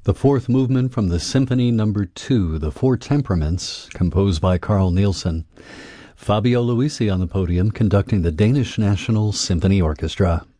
The fourth movement from the Symphony Number 2, The Four Temperaments, composed by Carl Nielsen. Fabio Luisi on the podium conducting the Danish National Symphony Orchestra.